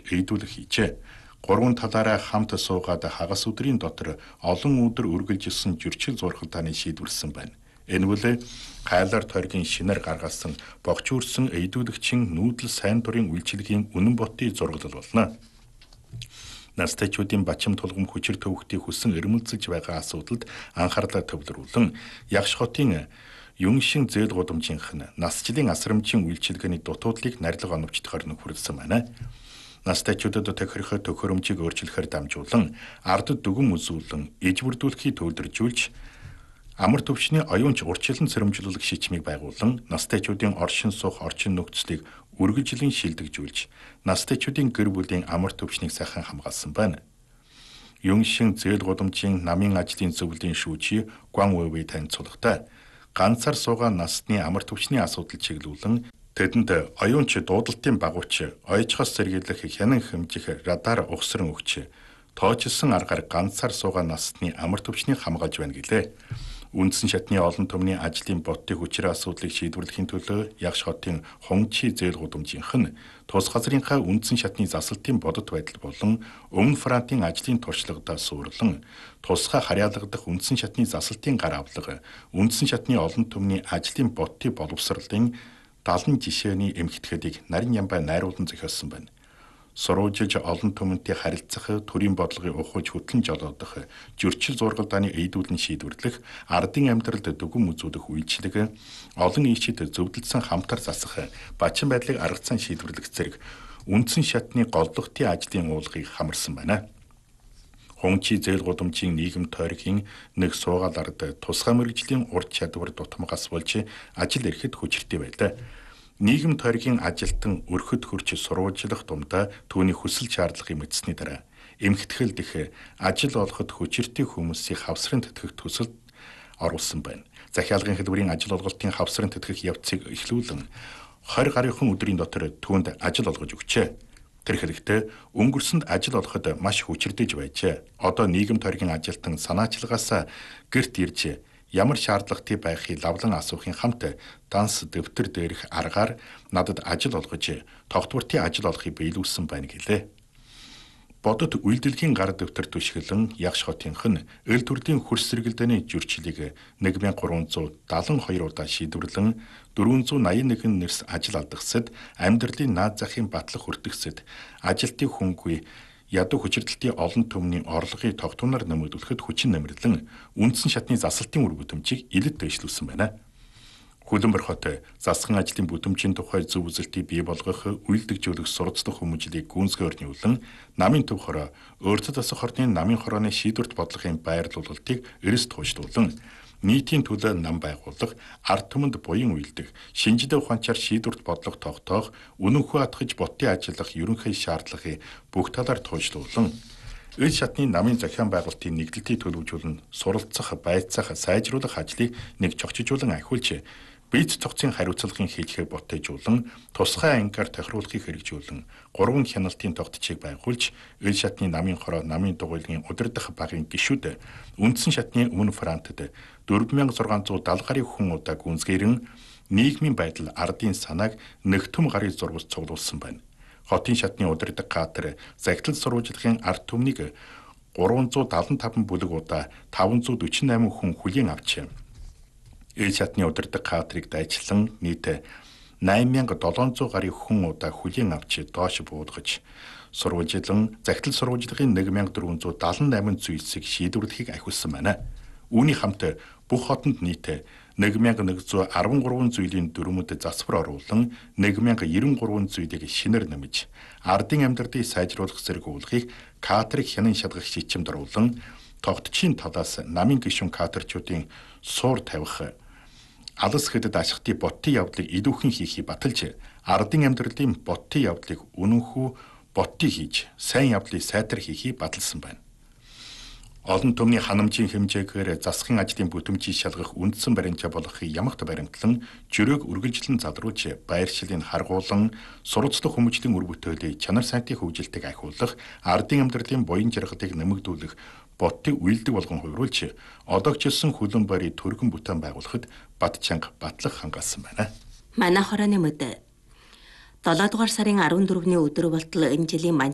эйдүүлэх хийжээ. Гурван талаараа хамт суугаад хагас өдрийн дотор олон өдөр үргэлжилсэн зөрчил зурхалтааны шийдвэрлсэн байна. Энэ бол Хайлар тойргийн шинээр гаргасан богч үрсэн эйдүүлэгчийн нүүдэл сайн дурын үйлчилгээний үнэн ботын зурглал болно. Настайчуудын бачим тулгам хүчир төвөгтийг хүссэн эрмэлзэж байгаа асуудалд анхаарлаа төвлөрүүлэн Ягш хотын Юншин зээл гудамжийнх нь насжилын асрамжийн үйлчилгээний дутуудлыг нарилга оновчдохоор нөхөрлсөн байна. Настайчуудад тохирох төхөөрөмжийг өөрчлөхөөр дамжуулан ардд дүгэн үзүүлэн ижбүрдүүлэхийг төвлөржүүлж амар төвчний оюунч урьдчилан сэрэмжлүүлэх шичмийг байгуулан настайчуудын оршин суух орчин нөхцөлийг үргэлжлэн шилдэгжүүлж настайчуудын гэр бүлийн амар төвчнийг сайхан хамгаалсан байна. Юншин зээл гудамжийн намын ажлын зөвлөлийн шүүжи Гуан Вэвэй танилцуулгатай ганцаар суугаа насны амар төвчний асуудал чиглүүлэн тэдэнд оюунч дуудалтын багууч ойчхос сэргийлэх хянан хэмжих радар угсран өгч тоочилсан аргаар ганцаар суугаа насны амар төвчнийг хамгаалж байна гэлээ. Үндсэн шатны олон түмний ажлын ботын хүчирийн асуудлыг шийдвэрлэхийн төлөө Ягш хотын Хончи зээл гудамжийнх нь тус газрынхаа үндсэн шатны засалтын бодит байдал болон Өмнө Франтын ажлын туршлагадаа суурлан тусгай харьяалгадах үндсэн шатны засалтын гар авлага, үндсэн шатны олон түмний ажлын ботын боловсролын 70 жишээний эмхэтгэлийг нарийн ямбай найруулан зохиосон байна. Сурвалжилж олон түмэнтэй харилцах, төрийн бодлогын ухаж хөтлөн жолоодох, зөрчил зургалдааны эйдүүлэн шийдвэрлэх, ардын амьдралд дүгэн үзүүлэх үйлчлэг, олон ийчид зөвдөлсөн хамтар засах, бачин байдлыг аргацсан шийдвэрлэх зэрэг үндсэн шатны голдохтын ажлын уулгыг хамарсан байна. Хончи зээл гудамжийн нийгэм тойргийн нэг суугаал ард тусгай мэргэжлийн урд чадвар дутмагаас болж ажил эрхэд хүчиртэй байлаа. Нийгэм тойргийн ажилтан өрхөд хөрч сурвалжлах дундаа түүний хүсэл шаардлагыг мэдсэний дараа эмхтгэл дэх ажил олоход хүчиртэй хүмүүсийн хавсрын тэтгэх төсөлд оруулсан байна. Захиалгын хэлбэрийн ажил олголтын хавсрын тэтгэх явцыг эхлүүлэн 20 гаруйхан өдрийн дотор түүнд ажил олгож өгчээ. Тэр хэрэгтээ өнгөрсөнд ажил олоход маш хүчирдэж байжээ. Одоо нийгэм тойргийн ажилтан санаачлагаас гэрт ирж ямар шаардлагатай байхыг лавлан асуухын хамт данс дэвтэр дээрх аргаар надад ажил олгож тогтвортой ажил олохыг биелүүлсэн байна гэлээ. Бодит үйлдэлгийн гар дэвтэр түшгэлэн Ягш хотынх нь эл төрлийн хөрс сэргэлдээний зөрчлийг 1372 удаа шийдвэрлэн 481 нэрс ажил алдагсад амьдралын наад захын батлах хүртэгсэд ажилтны хүнгүй ядуу хүчирдэлтийн олон түмний орлогыг тогтвороор нэмэгдүүлэхэд хүчин нэмэрлэн үндсэн шатны засалтын үр бүтэмжийг илэд дэвшлүүлсэн байна. Хөлбөмбөр хот засгийн ажлын бүтэмжийн тухай зөв үзэлтийг бий болгох, үйлдвэрлэх суралцлах хүмүүжлийг гүнзгийгээр нийлүүлэн намын төв хороо, өөртөө засах орны намын хорооны шийдвэрт бодлогын байрлуулалтыг эрс туушруулан нийтийн төлөө нам байгуулах, ард түмэнд буян үйлдэх, шинжлэх ухаанчаар шийдвэрт бодлого тогтоох, үнэнхүү атгаж ботын ажиллах ерөнхий шаардлагыг бүх талаар туушруулан эл шатны намын зохион байгуулалтын нэгдэлтийг төлөвлөжүүлэн суралцах, байцаах, сайжруулах ажлыг нэг чогчжуулан ахиулж бийц цогцын хариуцлагын хийлгэхээ боттэйжуулан тусгай ангиар тохируулахыг хэрэгжүүлэн 3 хяналтын тогтцыг байгуулж эл шатны намын хороо намын дугуйлгийн удирдах багийн гишүүд үндсэн шатны Өмнө Франтад 4670 гаруй хүн удаа гүнзгийрэн нийгмийн байдал ардын санааг нэгтүм гарын зурвас цуглуулсан байна. Хотын шатны удирдах катер загтал сурвалжлагын ард түмнийг 375 бүлэг удаа 548 хүн хүлээн авчээ. Эл шатны удирдах катерыг дайчлан нийт 8700 гаруй хүн удаа хүлээн авч доош буудгаж сурвалжлан загтал сурвалжлагын 1478 зүйлсийг шийдвэрлэхийг ахиулсан байна. Үүний хамт бүх хотод нийт 1113 зүйлийн дүрмэд засвар оруулан 1093 зүйлийг шинээр нэмж ардын амьдралыг сайжруулах зэрэг уулгыг катерыг хянан шалгах шичмд оруулан тогтчийн талаас намын гишүүн катерчүүдийн суур тавих алс хэдэд ашигтын ботын явдлыг илүүхэн хийхийг баталж ардын амьдралын ботын явдлыг үнэнхүү ботын хийж сайн явдлыг сайтар хийхийг баталсан байна. Олон түмний ханамжийн хэмжээгээр засгийн ажлын бүтэмжийг шалгах үндсэн баримтаа болгохыг ямагт баримтлан жөрөөг үргэлжлэн залруулж байршлыг харгуулan суралцлах хүмүүжлийн үр бүтээлийг чанар сайтын хөгжилтийг ахиулах ардын амьдралын буян жаргалыг нэмэгдүүлэх ботыг үйлдэх болгон хувируулж одоогчилсан хөлбөмбөрийн төргөн бүтээн байгуулахад бат чанга батлах хангаалсан байна. Манай хорооны мөд 7 дугаар сарын 14-ний өдөр болтол энэ жилийн